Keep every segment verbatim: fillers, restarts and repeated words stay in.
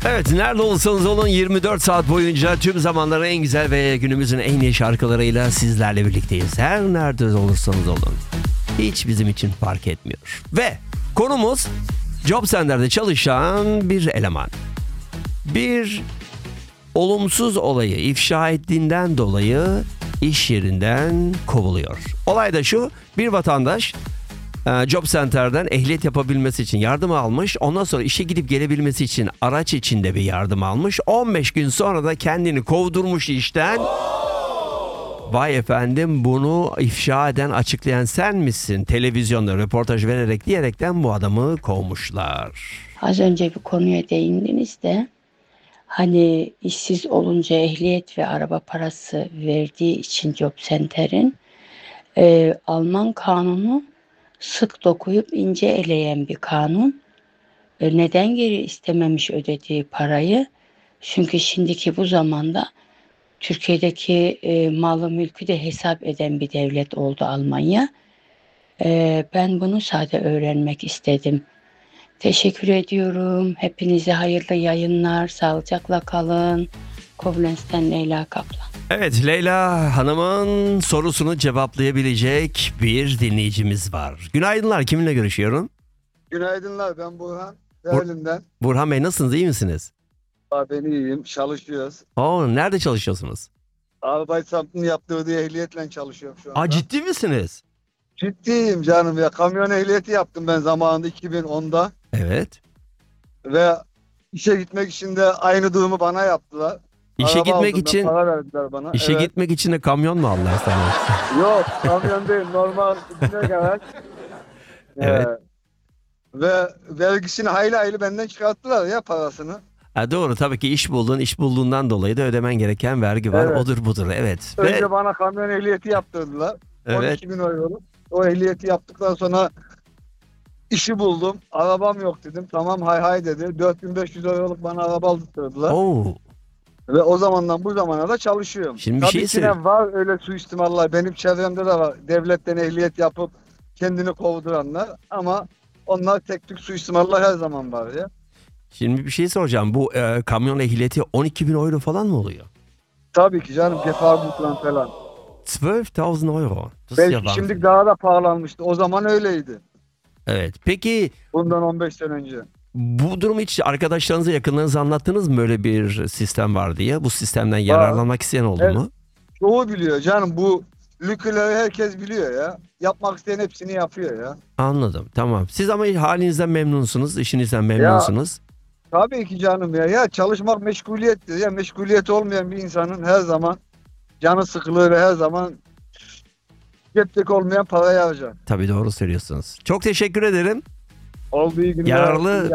Evet, nerede olursanız olun yirmi dört saat boyunca tüm zamanların en güzel ve günümüzün en iyi şarkılarıyla sizlerle birlikteyiz. Her nerede olursanız olun. Hiç bizim için fark etmiyor. Ve konumuz Job Center'de çalışan bir eleman. Bir olumsuz olayı ifşa ettiğinden dolayı iş yerinden kovuluyor. Olay da şu: bir vatandaş Job Center'den ehliyet yapabilmesi için yardım almış. Ondan sonra işe gidip gelebilmesi için araç içinde bir yardım almış. on beş gün sonra da kendini kovdurmuş işten. Vay efendim, bunu ifşa eden, açıklayan sen misin? Televizyonda röportaj vererek diyerekten bu adamı kovmuşlar. Az önce bir konuya değindiniz de hani işsiz olunca ehliyet ve araba parası verdiği için Job Center'in e, Alman kanunu sık dokuyup ince eleyen bir kanun. E, neden geri istememiş ödediği parayı? Çünkü şimdiki bu zamanda Türkiye'deki e, malı mülkü de hesap eden bir devlet oldu Almanya. E, ben bunu sadece öğrenmek istedim. Teşekkür ediyorum. Hepinize hayırlı yayınlar. Sağlıcakla kalın. Koblenz'ten Leyla Kaplan. Evet, Leyla Hanım'ın sorusunu cevaplayabilecek bir dinleyicimiz var. Günaydınlar, kiminle görüşüyorum? Günaydınlar, ben Burhan. Berlin'den. Burhan Bey, nasılsınız, iyi misiniz? Ben iyiyim, çalışıyoruz. Oo, nerede çalışıyorsunuz? Arbeitsamt'ın yaptırdığı ehliyetle çalışıyorum şu anda. Aa, ciddi misiniz? Ciddiyim canım ya. Kamyon ehliyeti yaptım ben zamanında iki bin onda. Evet. Ve işe gitmek için de aynı durumu bana yaptılar. İşe Araba gitmek aldım ben, için para verdiler bana. işe Evet. gitmek için de kamyon mu aldılar sana? Yok, kamyon değil, normal binek araç. Evet. Ee, ve vergisini hayli hayli benden çıkarttılar ya, parasını. Ha, doğru, tabii ki iş buldun, iş bulduğundan dolayı da ödemen gereken vergi var. Evet. Odur budur, evet. Önce Ve bana kamyon ehliyeti yaptırdılar. on evet. iki bin euro. O ehliyeti yaptıktan sonra işi buldum. Arabam yok dedim. Tamam, hay hay dedi. dört bin beş yüz euroluk bana araba aldırdılar. Oo. Ve o zamandan bu zamana da çalışıyorum. Şimdi bir Tabii şey ki söyleyeyim. de var öyle suistimallar. Benim çevremde de var. Devletten ehliyet yapıp kendini kovduranlar. Ama onlar tek tük suistimallar her zaman var ya. Şimdi bir şey soracağım. Bu e, kamyon ehliyeti on iki bin euro falan mı oluyor? Tabii ki canım. Gefahrgutlan falan. zwölftausend euro. Das ist ya Belki Wahnsinn. şimdi daha da pahalanmıştı. O zaman öyleydi. Evet. Peki Bundan on beş sene önce. bu durumu hiç arkadaşlarınıza, yakınlarınıza anlattınız mı, böyle bir sistem var diye? Bu sistemden yararlanmak isteyen oldu Evet. mu? Çoğu biliyor canım, bu lüküleri herkes biliyor ya. Yapmak isteyen hepsini yapıyor ya. Anladım. Tamam. Siz ama halinizden memnunsunuz, işinizden memnunsunuz. Tabii ki canım ya. Ya çalışmak meşguliyettir. Ya meşguliyeti olmayan bir insanın her zaman canı sıkılır ve her zaman cepteki olmayan parayı harcar. Tabii, doğru söylüyorsunuz. Çok teşekkür ederim. Olduğu günler. Yararlı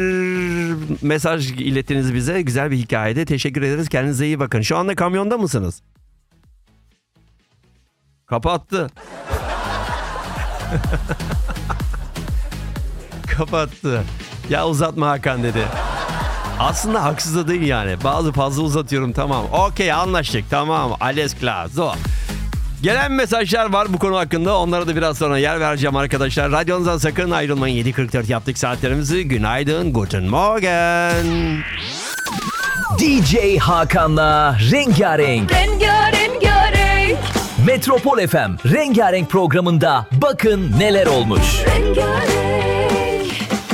bir mesaj ilettiniz bize. Güzel bir hikayede. Teşekkür ederiz. Kendinize iyi bakın. Şu anda kamyonda mısınız? Kapattı. Kapattı. Ya uzatma Hakan dedi. Aslında haksız da değil yani. Bazı fazla uzatıyorum, tamam. Okey, anlaştık, tamam. Alles klar. So. Gelen mesajlar var bu konu hakkında. Onlara da biraz sonra yer vereceğim arkadaşlar. Radyonuzdan sakın ayrılmayın. yedi kırk dört yaptık saatlerimizi. Günaydın, guten Morgen. D J Hakan'la Rengarenk. Rengarenk. Metropol F M Rengarenk programında bakın neler olmuş. Rengarenk.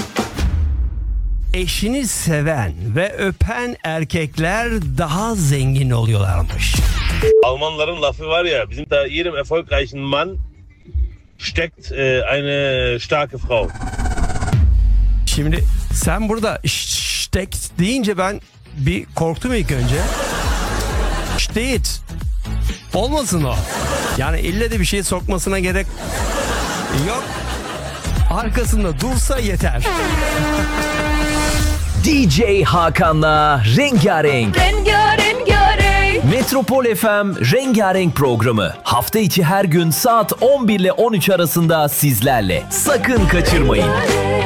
Eşini seven ve öpen erkekler daha zengin oluyorlarmış. Almanların lafı var ya, bizim da jedem erfolgreichen Mann steckt äh, eine starke Frau. Şimdi sen burada steckt deyince ben bir korktum ilk önce. Steht. Olmasın o. Yani ille de bir şey sokmasına gerek yok. Arkasında dursa yeter. D J Hakan'la Rengarenk. Rengarenk. Metropol F M Rengarenk programı hafta içi her gün saat on bir ile on üç arasında sizlerle. Sakın kaçırmayın.